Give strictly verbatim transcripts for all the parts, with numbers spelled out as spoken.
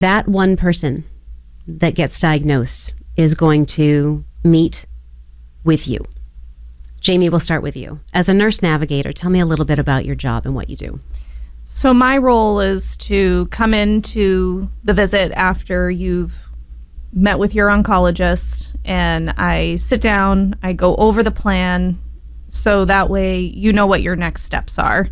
That one person that gets diagnosed is going to meet with you. Jamie, we'll start with you. As a nurse navigator, tell me a little bit about your job and what you do. So my role is to come into the visit after you've met with your oncologist, and I sit down, I go over the plan, so that way you know what your next steps are.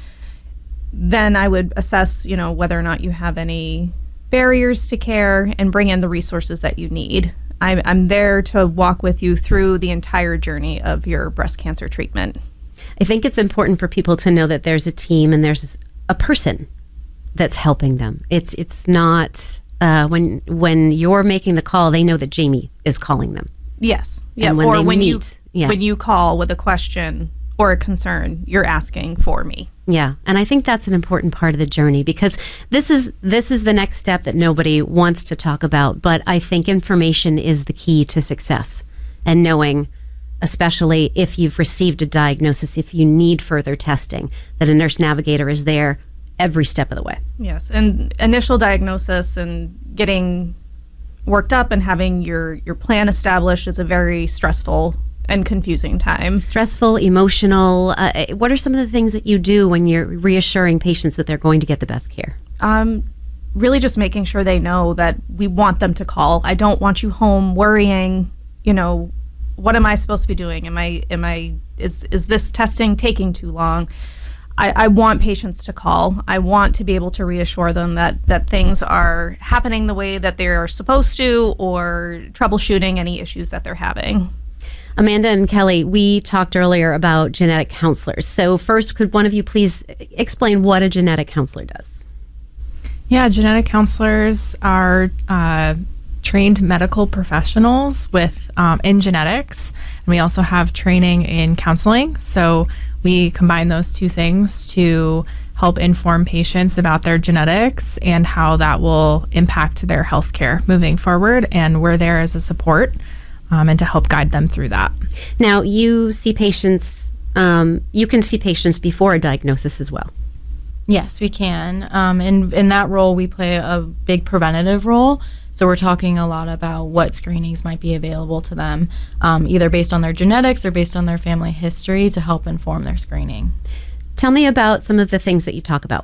Then I would assess, you know, whether or not you have any barriers to care and bring in the resources that you need. I'm, I'm there to walk with you through the entire journey of your breast cancer treatment. I think it's important for people to know that there's a team and there's a person that's helping them. It's it's not uh, when when you're making the call, they know that Jamie is calling them. Yes. Yeah. And when or they when meet, you yeah. when you call with a question or a concern, you're asking for me. Yeah, and I think that's an important part of the journey, because this is this is the next step that nobody wants to talk about, but I think information is the key to success, and knowing, especially if you've received a diagnosis, if you need further testing, that a nurse navigator is there every step of the way. Yes, and initial diagnosis and getting worked up and having your, your plan established is a very stressful and confusing time. Stressful, emotional. Uh, what are some of the things that you do when you're reassuring patients that they're going to get the best care? Um, really just making sure they know that we want them to call. I don't want you home worrying, you know, what am I supposed to be doing? Am I, am I, is, is this testing taking too long? I, I want patients to call. I want to be able to reassure them that, that things are happening the way that they are supposed to, or troubleshooting any issues that they're having. Amanda and Kelly, we talked earlier about genetic counselors. So first, could one of you please explain what a genetic counselor does? Yeah, genetic counselors are uh, trained medical professionals with um, in genetics, and we also have training in counseling. So we combine those two things to help inform patients about their genetics and how that will impact their healthcare moving forward, and we're there as a support. Um, and to help guide them through that. Now, you see patients, um, you can see patients before a diagnosis as well. Yes, we can. Um, and in that role, we play a big preventative role. So we're talking a lot about what screenings might be available to them, um, either based on their genetics or based on their family history, to help inform their screening. Tell me about some of the things that you talk about.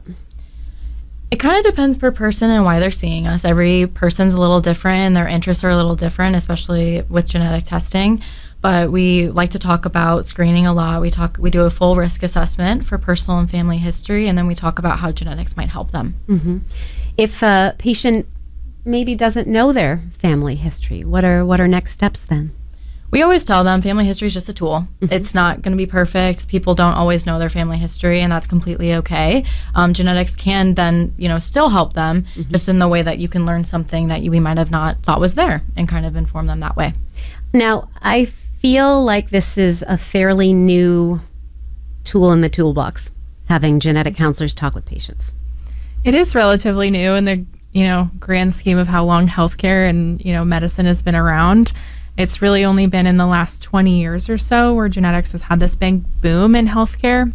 It kind of depends per person and why they're seeing us. Every person's a little different and their interests are a little different, especially with genetic testing. But we like to talk about screening a lot. We talk, we do a full risk assessment for personal and family history, and then we talk about how genetics might help them. Mm-hmm. If a patient maybe doesn't know their family history, what are what are next steps then? We always tell them family history is just a tool. Mm-hmm. It's not going to be perfect. People don't always know their family history, and that's completely okay. Um, genetics can then, you know, still help them, mm-hmm. just in the way that you can learn something that you, we might have not thought was there, and kind of inform them that way. Now, I feel like this is a fairly new tool in the toolbox, having genetic counselors talk with patients. It is relatively new in the, you know, grand scheme of how long healthcare and, you know, medicine has been around. It's really only been in the last twenty years or so where genetics has had this big boom in healthcare.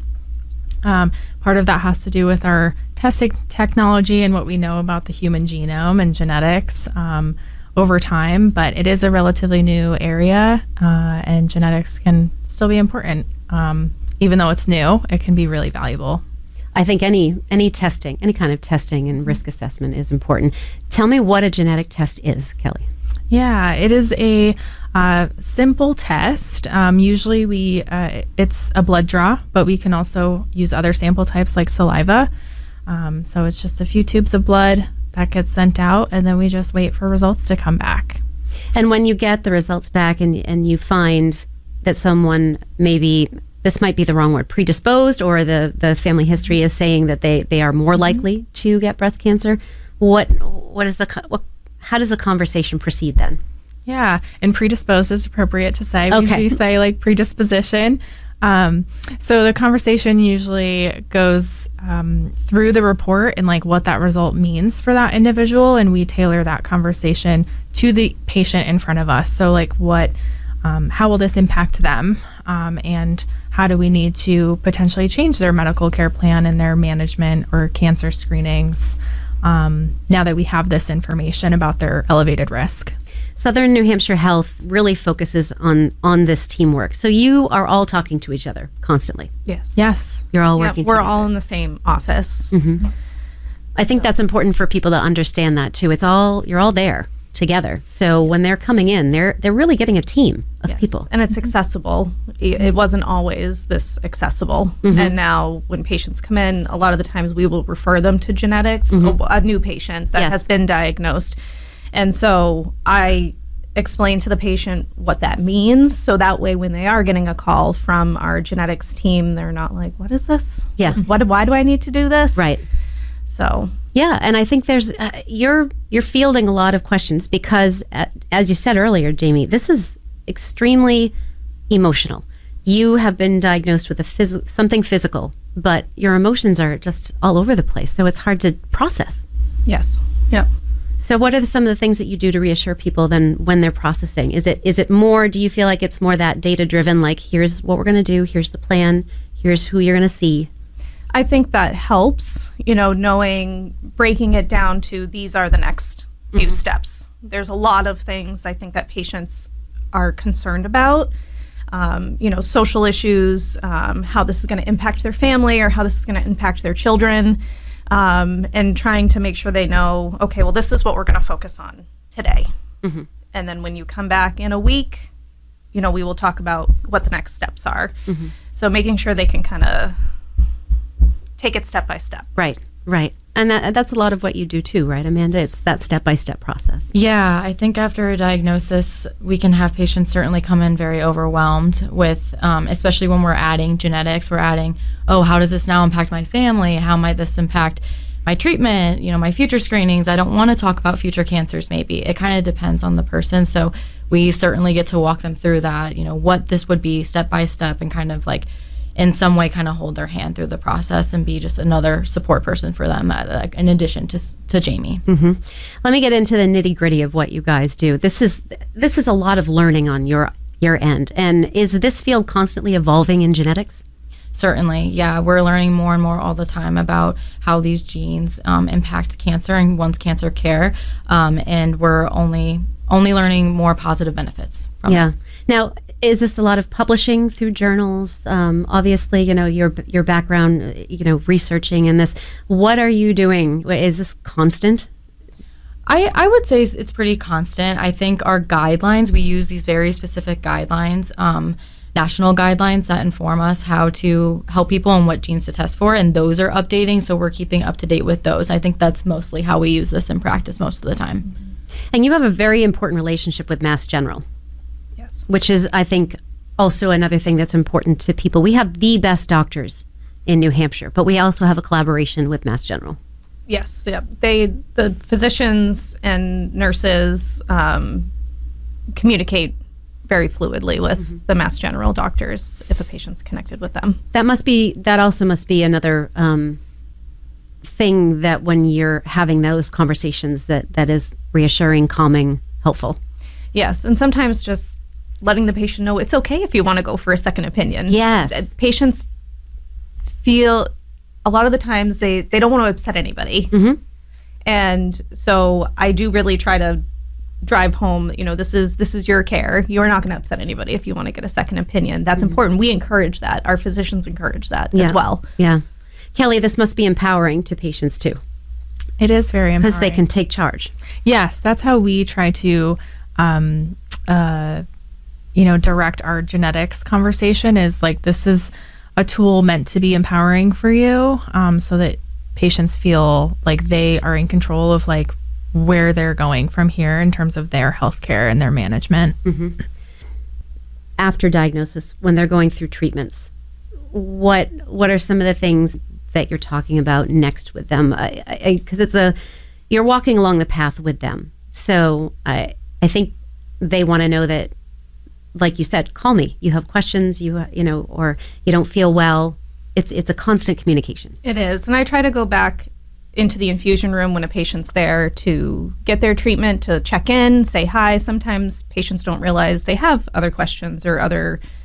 Um, part of that has to do with our testing technology and what we know about the human genome and genetics um, over time, but it is a relatively new area, uh, and genetics can still be important. Um, even though it's new, it can be really valuable. I think any any testing, any kind of testing and risk assessment is important. Tell me what a genetic test is, Kelly. Yeah, it is a uh, simple test. Um, usually we uh, it's a blood draw, but we can also use other sample types like saliva. Um, so it's just a few tubes of blood that gets sent out, and then we just wait for results to come back. And when you get the results back and, and you find that someone maybe, this might be the wrong word, predisposed, or the, the family history is saying that they, they are more likely to get breast cancer, what what is the what how does a conversation proceed then? Yeah, and predisposed is appropriate to say. We Okay. usually say like predisposition. Um, so the conversation usually goes um, through the report and like what that result means for that individual, and we tailor that conversation to the patient in front of us. So like what, um, how will this impact them, um, and how do we need to potentially change their medical care plan and their management or cancer screenings? um, now that we have this information about their elevated risk. Southern New Hampshire Health really focuses on on this teamwork. So you are all talking to each other constantly. Yes. Yes. You're all Yeah, working we're together. all in the same office. I think that's important for people to understand that too. It's all you're all there together. So when they're coming in, they're they're really getting a team of Yes. people. And it's accessible. It it wasn't always this accessible. And now when patients come in, a lot of the times we will refer them to genetics, a, a new patient that Yes. has been diagnosed. And so I explain to the patient what that means. So that way, when they are getting a call from our genetics team, they're not like, what is this? Yeah. What, why do I need to do this? Right. So Yeah, and I think there's uh, you're you're fielding a lot of questions because, uh, as you said earlier, Jamie, this is extremely emotional. You have been diagnosed with a phys- something physical, but your emotions are just all over the place, so it's hard to process. yes. Yep. So, what are the, some of the things that you do to reassure people then when they're processing? Is it is it more? Do you feel like it's more that data driven? Like, here's what we're going to do. Here's the plan. Here's who you're going to see. I think that helps, you know, knowing, breaking it down to these are the next few steps. There's a lot of things I think that patients are concerned about, um, you know, social issues, um, how this is going to impact their family or how this is going to impact their children, um, and trying to make sure they know, okay, well, this is what we're going to focus on today. And then when you come back in a week, you know, we will talk about what the next steps are. So making sure they can kind of take it step by step. Right, right, and that, that's a lot of what you do too, right, Amanda? It's that step by step process. Yeah, I think after a diagnosis, we can have patients certainly come in very overwhelmed with, um, especially when we're adding genetics, we're adding, oh, how does this now impact my family? How might this impact my treatment, you know, my future screenings? I don't want to talk about future cancers maybe. It kind of depends on the person. So we certainly get to walk them through that, you know, what this would be step by step and kind of like in some way kind of hold their hand through the process and be just another support person for them uh, in addition to to Jamie. Mm-hmm. Let me get into the nitty gritty of what you guys do. This is this is a lot of learning on your your end. And is this field constantly evolving in genetics? Certainly, yeah. We're learning more and more all the time about how these genes um, impact cancer and one's cancer care, um, and we're only only learning more positive benefits from Yeah. it. Now, is this a lot of publishing through journals? Um, obviously, you know, your your background, uh, you know, researching in this. What are you doing? Is this constant? I, I would say it's pretty constant. I think our guidelines, we use these very specific guidelines, um, national guidelines that inform us how to help people and what genes to test for, and those are updating, so we're keeping up to date with those. I think that's mostly how we use this in practice most of the time. And you have a very important relationship with Mass General, Yes. which is, I think, also another thing that's important to people. We have the best doctors in New Hampshire, but we also have a collaboration with Mass General. Yes. Yeah. They, the physicians and nurses, um, communicate very fluidly with the Mass General doctors if a patient's connected with them. That must be, that also must be another um, thing that when you're having those conversations that, that is reassuring, calming, helpful. Yes. And sometimes just letting the patient know it's okay if you want to go for a second opinion. Yes. Uh, Patients feel a lot of the times they, they don't want to upset anybody. Mm-hmm. And so I do really try to drive home, you know, this is this is your care. You're not going to upset anybody if you want to get a second opinion. That's important. We encourage that. Our physicians encourage that Yeah. as well. Yeah. Kelly, this must be empowering to patients too, It is very empowering. because they can take charge. Yes, that's how we try to, um, uh, you know, direct our genetics conversation. Is like, this is a tool meant to be empowering for you, um, so that patients feel like they are in control of like where they're going from here in terms of their healthcare and their management. After diagnosis, when they're going through treatments, what what are some of the things that you're talking about next with them? Because it's a, you're walking along the path with them. So I I think they want to know that, like you said, call me. You have questions, you you know, or you don't feel well. It's it's a constant communication. It is. And I try to go back into the infusion room when a patient's there to get their treatment, to check in, say hi. Sometimes patients don't realize they have other questions or other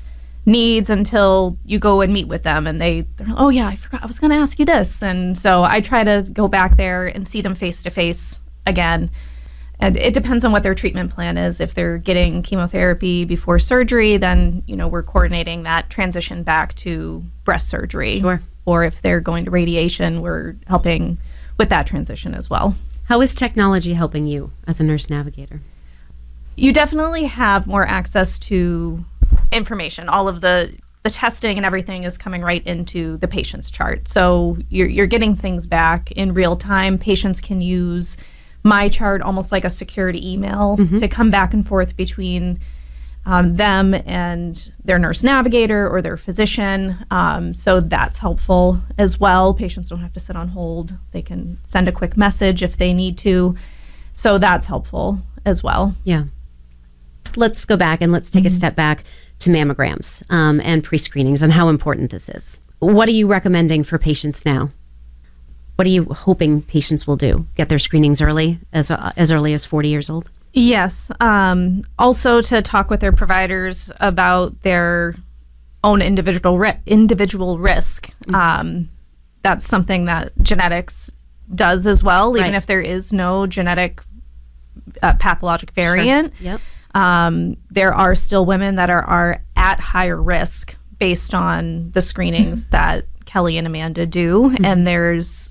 needs until you go and meet with them and they, they're, oh yeah, I forgot, I was going to ask you this. And so I try to go back there and see them face to face again. And it depends on what their treatment plan is. If they're getting chemotherapy before surgery, then, you know, we're coordinating that transition back to breast surgery. Sure. Or if they're going to radiation, we're helping with that transition as well. How is technology helping you as a nurse navigator? You definitely have more access to information. All of the the testing and everything is coming right into the patient's chart. So you're you're getting things back in real time. Patients can use my chart almost like a security email mm-hmm. to come back and forth between um, them and their nurse navigator or their physician. Um, so that's helpful as well. Patients don't have to sit on hold. They can send a quick message if they need to. So that's helpful as well. Yeah. Let's go back and let's take mm-hmm. a step back to mammograms um, and pre-screenings and how important this is. What are you recommending for patients now? What are you hoping patients will do? Get their screenings early, as uh, as early as forty years old? Yes. Um, also to talk with their providers about their own individual ri- individual risk. Mm-hmm. Um, that's something that genetics does as well, even right. if there is no genetic uh, pathologic variant. Sure. Yep. Um, there are still women that are, are at higher risk based on the screenings mm-hmm. that Kelly and Amanda do. Mm-hmm. And there's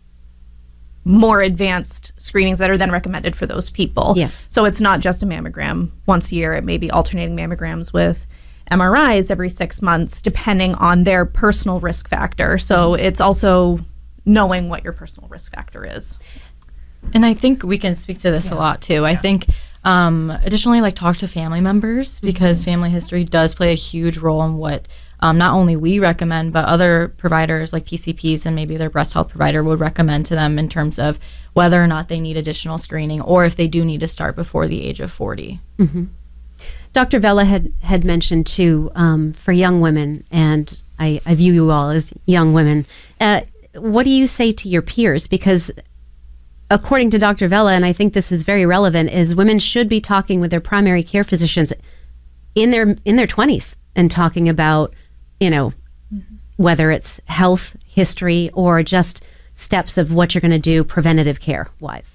more advanced screenings that are then recommended for those people. Yeah. So it's not just a mammogram once a year. It may be alternating mammograms with M R Is every six months, depending on their personal risk factor. So mm-hmm. it's also knowing what your personal risk factor is. And I think we can speak to this yeah. a lot too. Yeah. I think um, additionally, like talk to family members because mm-hmm. family history does play a huge role in what um, not only we recommend, but other providers like P C Ps and maybe their breast health provider would recommend to them in terms of whether or not they need additional screening or if they do need to start before the age of forty. Mm-hmm. Doctor Vella had, had mentioned too, um, for young women, and I, I view you all as young women, uh, what do you say to your peers? Because according to Doctor Vella, and I think this is very relevant, is women should be talking with their primary care physicians in their in their twenties and talking about, you know, mm-hmm. whether it's health history or just steps of what you're going to do preventative care wise.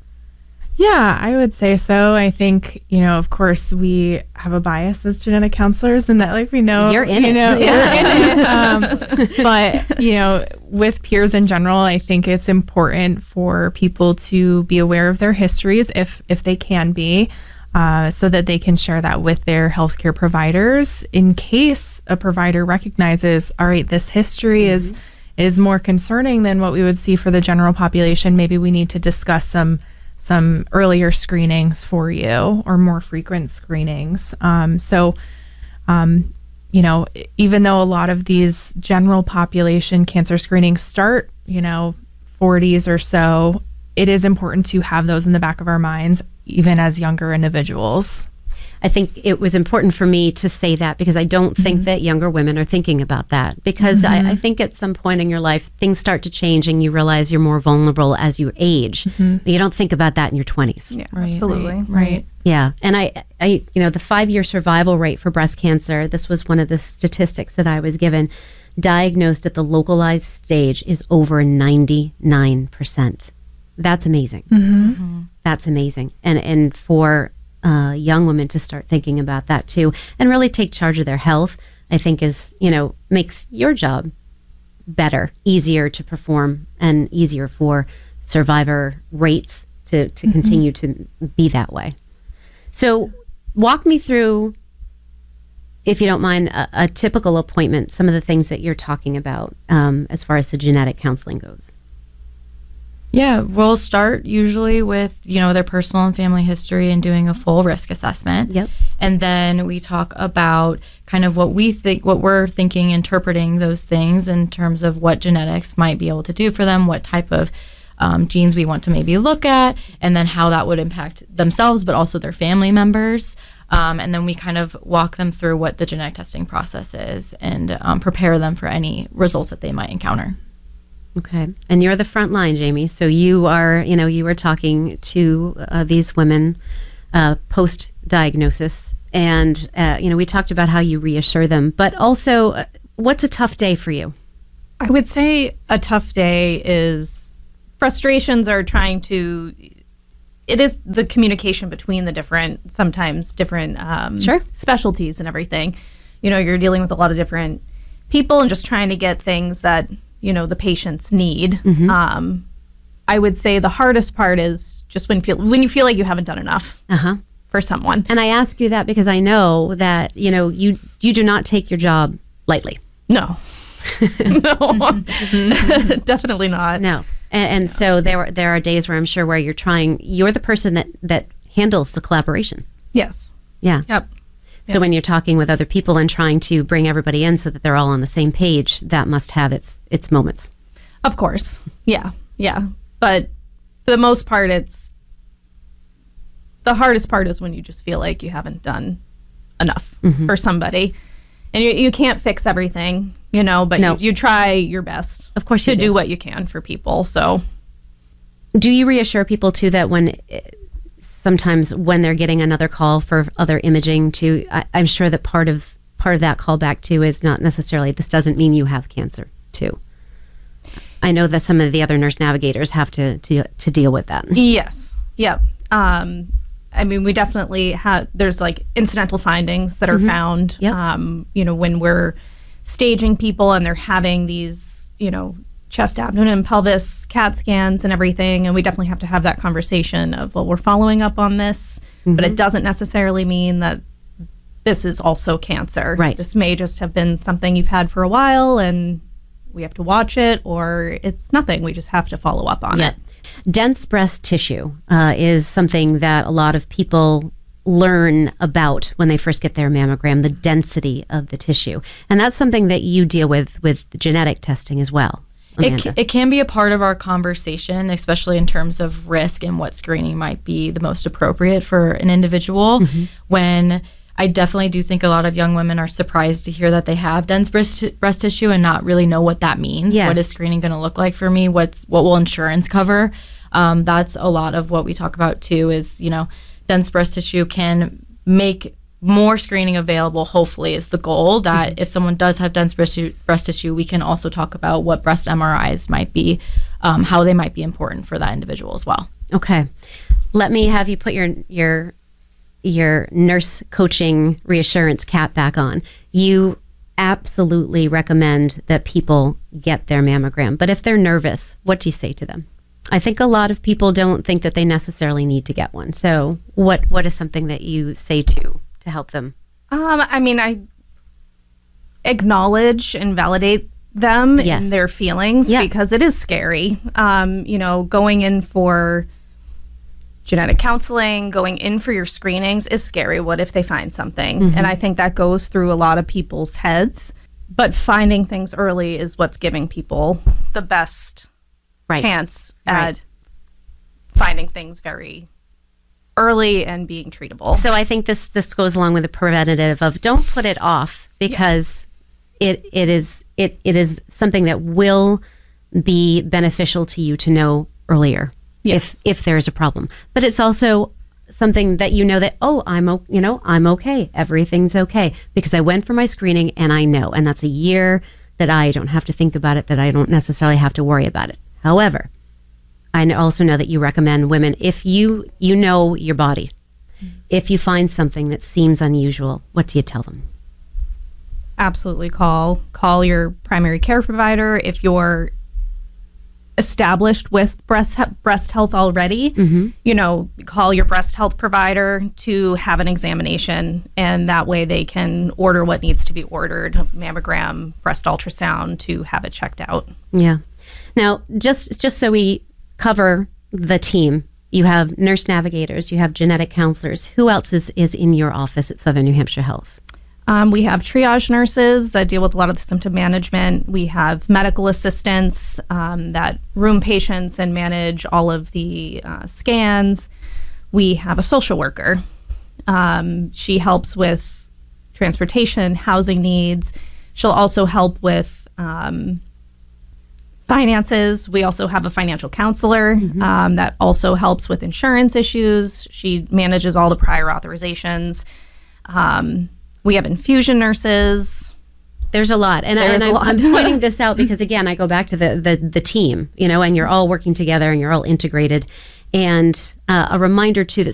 Yeah, I would say so. I think, you know, of course, we have a bias as genetic counselors in that, like, we know you're in you it. Know, yeah. We're in it. Um, but, you know, with peers in general, I think it's important for people to be aware of their histories if if they can be, uh, so that they can share that with their healthcare providers in case a provider recognizes, all right, this history mm-hmm. is is more concerning than what we would see for the general population. Maybe we need to discuss some some earlier screenings for you or more frequent screenings. Um, so, um, you know, even though a lot of these general population cancer screenings start, you know, forties or so, it is important to have those in the back of our minds, even as younger individuals. I think it was important for me to say that because I don't think mm-hmm. that younger women are thinking about that because mm-hmm. I, I think at some point in your life, things start to change and you realize you're more vulnerable as you age. Mm-hmm. You don't think about that in your twenties. Yeah, right, absolutely. Right, right. Yeah. And I, I, you know, the five-year survival rate for breast cancer, this was one of the statistics that I was given, diagnosed at the localized stage is over ninety-nine percent. That's amazing. Mm-hmm. Mm-hmm. That's amazing. And, and for Uh, young women to start thinking about that too and really take charge of their health, I think is, you know, makes your job better, easier to perform and easier for survivor rates to, to mm-hmm. continue to be that way. So walk me through, if you don't mind, a, a typical appointment, some of the things that you're talking about um, as far as the genetic counseling goes. Yeah, we'll start usually with, you know, their personal and family history and doing a full risk assessment. Yep. And then we talk about kind of what we think, what we're thinking, interpreting those things in terms of what genetics might be able to do for them, what type of um, genes we want to maybe look at, and then how that would impact themselves, but also their family members. Um, and then we kind of walk them through what the genetic testing process is and um, prepare them for any results that they might encounter. Okay. And you're the front line, Jamie. So you are, you know, you were talking to uh, these women uh, post-diagnosis and uh, you know, we talked about how you reassure them, but also, uh, what's a tough day for you? I would say a tough day is frustrations are trying to, it is the communication between the different, sometimes different um, Sure. specialties and everything. You know, you're dealing with a lot of different people and just trying to get things that, you know, the patients need. Mm-hmm. Um, I would say the hardest part is just when feel when you feel like you haven't done enough Uh-huh. for someone. And I ask you that because I know that, you know, you you do not take your job lightly. No. No. Definitely not. No. And, and so there there are days where I'm sure where you're trying, you're the person that, that handles the collaboration. Yes. Yeah. Yep. So when you're talking with other people and trying to bring everybody in so that they're all on the same page, that must have its its moments. Of course. Yeah. Yeah. But for the most part, it's the hardest part is when you just feel like you haven't done enough Mm-hmm. for somebody. And you, you can't fix everything, you know, but No. you, you try your best. Of course to you do. do. what you can for people. So Do you reassure people too that when eh, sometimes when they're getting another call for other imaging too, I, I'm sure that part of part of that call back too is not necessarily this doesn't mean you have cancer too. I know that some of the other nurse navigators have to to, to deal with that. yes. Yep. Um, I mean, we definitely have, there's like incidental findings that are found, Yep. um, you know, when we're staging people and they're having these, you know, chest, abdomen, and pelvis CAT scans and everything. And we definitely have to have that conversation of, well, we're following up on this, but it doesn't necessarily mean that this is also cancer. Right. This may just have been something you've had for a while and we have to watch it, or it's nothing. We just have to follow up on Yeah. it. Dense breast tissue uh, is something that a lot of people learn about when they first get their mammogram, the density of the tissue. And that's something that you deal with with genetic testing as well. It, Amanda. ca- it can be a part of our conversation, especially in terms of risk and what screening might be the most appropriate for an individual. Mm-hmm. When I definitely do think a lot of young women are surprised to hear that they have dense breast, breast tissue and not really know what that means. Yes. What is screening going to look like for me? What's what will insurance cover? Um, that's a lot of what we talk about too. Is, you know, dense breast tissue can make more screening available, hopefully, is the goal. That Mm-hmm. if someone does have dense breast, breast tissue, we can also talk about what breast M R Is might be, um, how they might be important for that individual as well. Okay. Let me have you put your your your nurse coaching reassurance cap back on. You absolutely recommend that people get their mammogram. But if they're nervous, what do you say to them? I think a lot of people don't think that they necessarily need to get one. So what what is something that you say to to help them? Um, I mean, I acknowledge and validate them Yes. in their feelings Yeah. because it is scary. Um, you know, going in for genetic counseling, going in for your screenings is scary. What if they find something? Mm-hmm. And I think that goes through a lot of people's heads. But finding things early is what's giving people the best Right. chance Right. at finding things very early and being treatable. So I think this this goes along with the preventative of don't put it off because it it is it it is something that will be beneficial to you to know earlier Yes. if if there is a problem. But it's also something that you know that oh I'm o- you know I'm okay, everything's okay because I went for my screening and I know, and that's a year that I don't have to think about it, that I don't necessarily have to worry about it. However, I kn- also know that you recommend women, if you you know your body, if you find something that seems unusual, what do you tell them? Absolutely call call your primary care provider if you're established with breast he- breast health already. Mm-hmm. You know, call your breast health provider to have an examination, and that way they can order what needs to be ordered: mammogram, breast ultrasound, to have it checked out. Yeah. Now, just just so we cover the team, you have nurse navigators, you have genetic counselors. Who else is, is in your office at Southern New Hampshire Health? Um, we have triage nurses that deal with a lot of the symptom management. We have medical assistants um, that room patients and manage all of the uh, scans. We have a social worker. Um, she helps with transportation, housing needs. She'll also help with um, finances. We also have a financial counselor um, that also helps with insurance issues. She manages all the prior authorizations. Um, we have infusion nurses. There's a lot. And, I, There's and a I'm, lot. I'm pointing this out because, again, I go back to the, the, the team, you know, and you're all working together and you're all integrated. And uh, a reminder, too, that